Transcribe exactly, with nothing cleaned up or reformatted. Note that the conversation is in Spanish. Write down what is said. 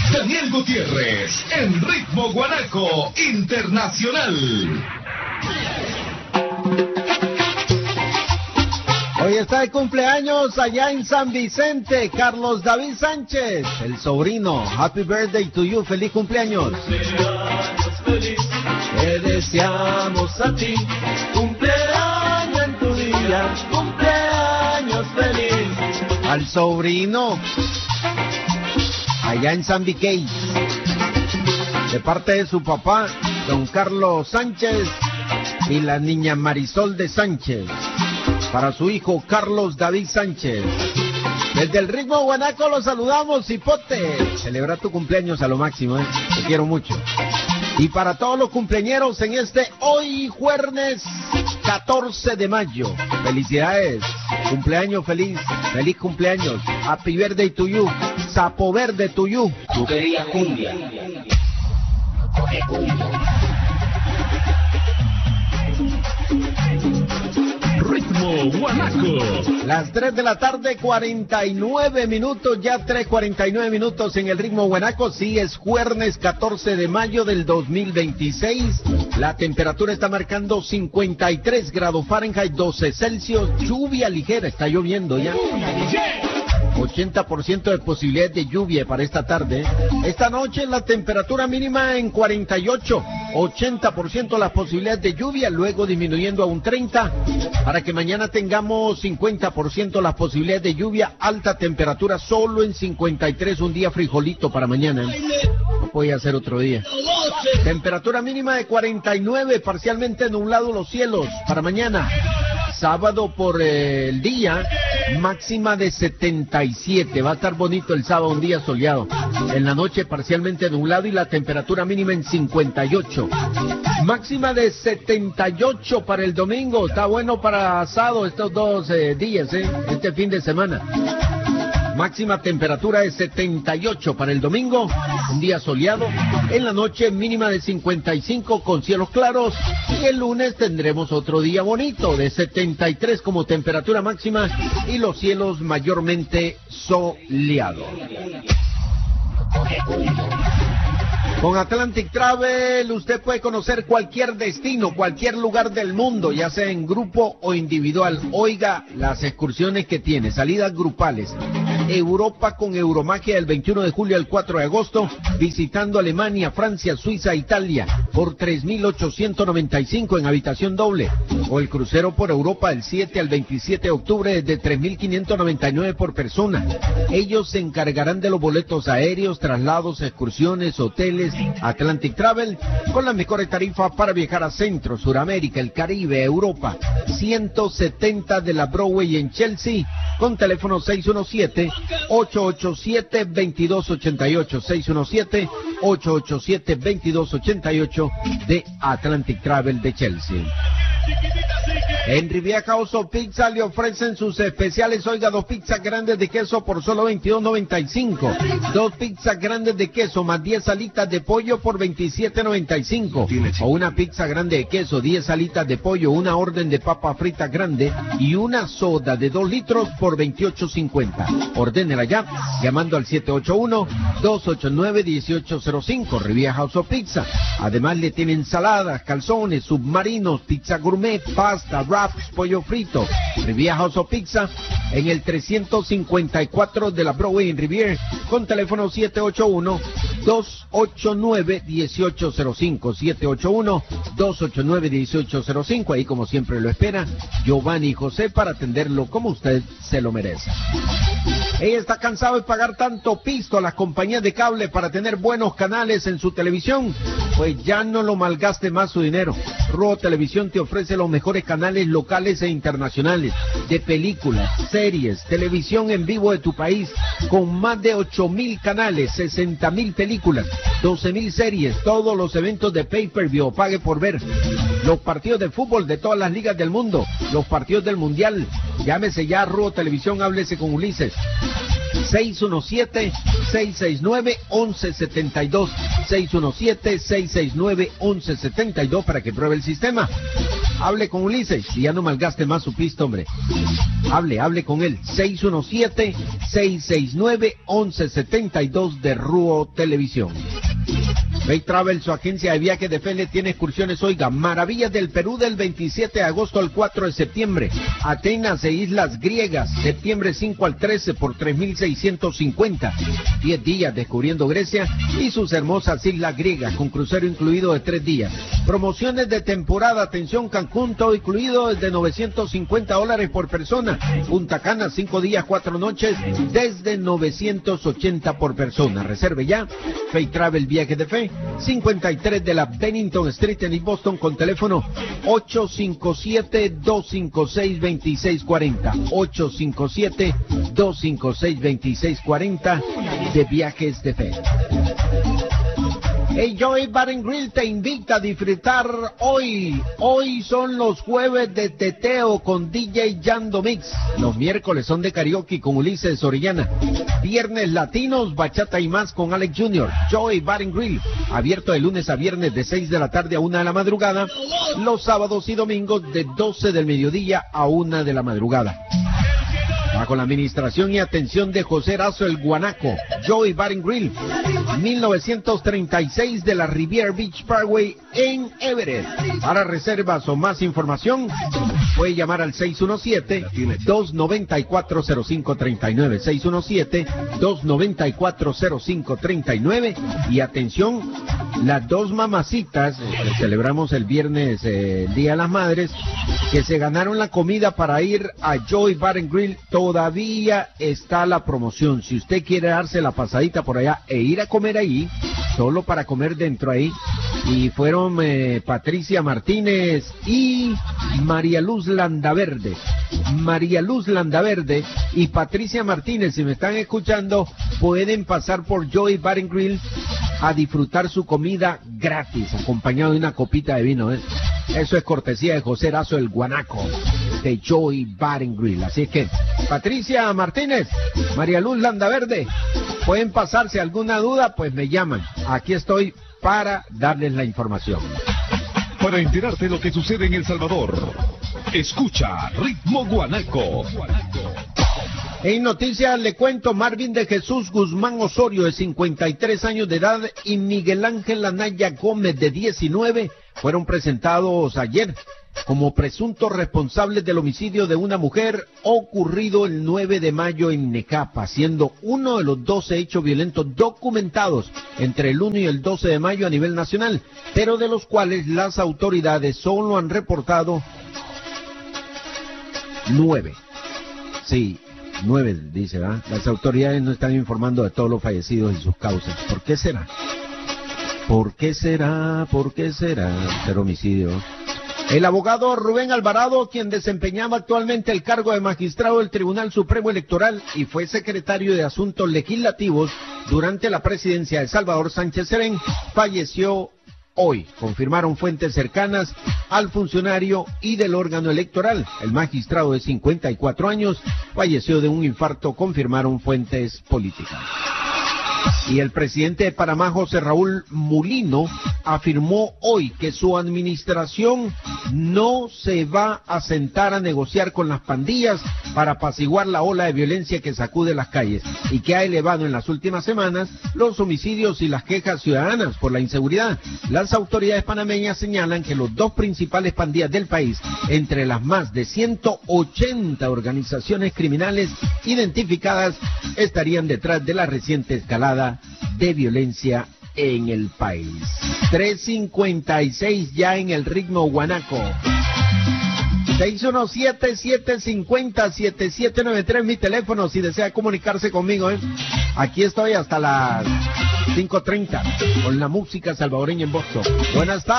Daniel Gutiérrez, en Ritmo Guanaco Internacional. Hoy está de cumpleaños allá en San Vicente, Carlos David Sánchez, el sobrino. Happy birthday to you, feliz cumpleaños. Cumpleaños feliz, te deseamos a ti, cumpleaños en tu día, cumpleaños feliz. Al sobrino, allá en San Vicente, de parte de su papá, don Carlos Sánchez, y la niña Marisol de Sánchez, para su hijo Carlos David Sánchez. Desde el Ritmo Guanaco los saludamos, Cipote. Celebra tu cumpleaños a lo máximo, ¿eh? Te quiero mucho. Y para todos los cumpleañeros en este hoy jueves catorce de mayo, felicidades, cumpleaños feliz, feliz cumpleaños, happy birthday to you, sapo verde to you. Tú querías cumbia. Ritmo Guanaco. Las tres de la tarde, cuarenta y nueve minutos, ya tres cuarenta y nueve minutos en el Ritmo Guanaco. Sí, es jueves catorce de mayo del dos mil veintiséis. La temperatura está marcando cincuenta y tres grados Fahrenheit, doce Celsius. Lluvia ligera, está lloviendo ya. ochenta por ciento de posibilidades de lluvia para esta tarde. Esta noche la temperatura mínima en cuarenta y ocho, ochenta por ciento las posibilidades de lluvia, luego disminuyendo a un treinta, para que mañana tengamos cincuenta por ciento las posibilidades de lluvia, alta temperatura solo en cincuenta y tres, un día frijolito para mañana. No puede ser otro día. Temperatura mínima de cuarenta y nueve, parcialmente nublado los cielos para mañana. Sábado por eh, el día, máxima de setenta y siete. Va a estar bonito el sábado, un día soleado. En la noche parcialmente nublado y la temperatura mínima en cincuenta y ocho. Máxima de setenta y ocho para el domingo. Está bueno para asado estos dos eh, días, eh, este fin de semana. Máxima temperatura de setenta y ocho para el domingo, un día soleado. En la noche mínima de cincuenta y cinco con cielos claros. Y el lunes tendremos otro día bonito de setenta y tres como temperatura máxima y los cielos mayormente soleados. Con Atlantic Travel usted puede conocer cualquier destino, cualquier lugar del mundo, ya sea en grupo o individual. Oiga las excursiones que tiene, salidas grupales. Europa con Euromagia del veintiuno de julio al cuatro de agosto, visitando Alemania, Francia, Suiza, Italia, por tres mil ochocientos noventa y cinco en habitación doble. O el crucero por Europa del siete al veintisiete de octubre de tres mil quinientos noventa y nueve por persona. Ellos se encargarán de los boletos aéreos, traslados, excursiones, hoteles. Atlantic Travel, con las mejores tarifas para viajar a Centro, Suramérica, el Caribe, Europa. ciento setenta de la Broadway en Chelsea, con teléfono seis uno siete, ocho ocho siete, dos dos ocho ocho, seis uno siete, ocho ocho siete, dos dos ocho ocho de Atlantic Travel de Chelsea. En Riviera House of Pizza le ofrecen sus especiales. Oiga, dos pizzas grandes de queso por solo veintidós noventa y cinco. Dos pizzas grandes de queso más diez alitas de pollo por veintisiete noventa y cinco. O una pizza grande de queso, diez alitas de pollo, una orden de papa frita grande y una soda de dos litros por veintiocho cincuenta. Ordénela ya llamando al siete ocho uno, dos ocho nueve, uno ocho cero cinco. Riviera House of Pizza. Además le tienen ensaladas, calzones, submarinos, pizza gourmet, pasta, wraps, pollo frito. Riviera House of Pizza en el trescientos cincuenta y cuatro de la Broadway en Riviera, con teléfono siete ocho uno, dos ocho nueve, uno ocho cero cinco, siete ocho uno, dos ocho nueve, uno ocho cero cinco. Ahí como siempre lo espera Giovanni y José para atenderlo como usted se lo merece. Ella está cansado de pagar tanto pisto a las compañías de cable para tener buenos canales en su televisión. Pues ya no lo malgaste más su dinero. Ruo Televisión te ofrece los mejores canales locales e internacionales de películas, series, televisión en vivo de tu país, con más de ocho mil canales, sesenta mil películas, doce mil series, todos los eventos de pay-per-view, pague por ver, los partidos de fútbol de todas las ligas del mundo, los partidos del mundial. Llámese ya a Ruo Televisión, háblese con Ulises. seis uno siete, seis seis nueve, once setenta y dos, seis uno siete, seis seis nueve, once setenta y dos para que pruebe el sistema. hable con Ulises y ya no malgaste más su pista, hombre. Hable, hable con él. seis uno siete, seis seis nueve, once setenta y dos de Ruo Televisión. Bay Travel, su agencia de viajes de fe, le tiene excursiones, oiga, Maravillas del Perú del veintisiete de agosto al cuatro de septiembre, Atenas e Islas Griegas, septiembre cinco al trece por tres mil seiscientos cincuenta, diez días descubriendo Grecia y sus hermosas islas griegas, con crucero incluido de tres días. Promociones de temporada, atención Cancún, todo incluido desde novecientos cincuenta dólares por persona, Punta Cana, cinco días, cuatro noches, desde novecientos ochenta por persona. Reserve ya, Bay Travel Viajes de Fe, cincuenta y tres de la Bennington Street en East Boston, con teléfono ocho cinco siete, dos cinco seis, dos seis cuatro cero, ocho cinco siete, dos cinco seis, dos seis cuatro cero de Viajes de Fe. Hey, Joey Bar and Grill te invita a disfrutar hoy. Hoy son los jueves de teteo con D J Yando Mix. Los miércoles son de karaoke con Ulises Orellana. Viernes latinos, bachata y más con Alex junior Joey Bar and Grill, abierto de lunes a viernes de seis de la tarde a una de la madrugada. Los sábados y domingos de doce del mediodía a una de la madrugada. Bajo la administración y atención de José Erazo el Guanaco. Joey Bar and Grill, mil novecientos treinta y seis de la Riviera Beach Parkway en Everett. Para reservas o más información, puede llamar al seis uno siete, dos nueve cuatro, cero cinco tres nueve, seis uno siete, dos nueve cuatro, cero cinco tres nueve. Y atención, las dos mamacitas que celebramos el viernes, eh, el Día de las Madres, que se ganaron la comida para ir a Joey Bar and Grill, todavía está la promoción. Si usted quiere darse la pasadita por allá e ir a comer ahí, solo para comer dentro ahí, y fueron eh, Patricia Martínez y María Luz Landaverde. María Luz Landaverde y Patricia Martínez, si me están escuchando, pueden pasar por Joey Bar and Grill a disfrutar su comida gratis, acompañado de una copita de vino, ¿eh? Eso es cortesía de José Erazo el Guanaco, de Joey Bar and Grill. Así es que, Patricia Martínez, María Luz Landaverde, pueden pasarse alguna duda, pues me llaman. Aquí estoy para darles la información. Para enterarte de lo que sucede en El Salvador, escucha Ritmo Guanaco. En noticias le cuento, Marvin de Jesús Guzmán Osorio, de cincuenta y tres años de edad, y Miguel Ángel Anaya Gómez, de diecinueve, fueron presentados ayer como presuntos responsables del homicidio de una mujer ocurrido el nueve de mayo en Necapa, siendo uno de los doce hechos violentos documentados entre el uno y el doce de mayo a nivel nacional, pero de los cuales las autoridades solo han reportado nueve. Sí, nueve, dice, ¿verdad? Las autoridades no están informando de todos los fallecidos y sus causas. ¿Por qué será? ¿Por qué será? ¿Por qué será? Ser homicidio. El abogado Rubén Alvarado, quien desempeñaba actualmente el cargo de magistrado del Tribunal Supremo Electoral y fue secretario de Asuntos Legislativos durante la presidencia de Salvador Sánchez Serén, falleció hoy. Confirmaron fuentes cercanas al funcionario y del órgano electoral. El magistrado de cincuenta y cuatro años falleció de un infarto, confirmaron fuentes políticas. Y el presidente de Panamá, José Raúl Mulino, afirmó hoy que su administración no se va a sentar a negociar con las pandillas para apaciguar la ola de violencia que sacude las calles y que ha elevado en las últimas semanas los homicidios y las quejas ciudadanas por la inseguridad. Las autoridades panameñas señalan que los dos principales pandillas del país, entre las más de ciento ochenta organizaciones criminales identificadas, estarían detrás de la reciente escalada de violencia en el país. tres cincuenta y seis ya en el ritmo guanaco. seis uno siete, siete cinco cero, siete siete nueve tres, mi teléfono si desea comunicarse conmigo, ¿eh? Aquí estoy hasta las cinco treinta con la música salvadoreña en Boston. Buenas tardes.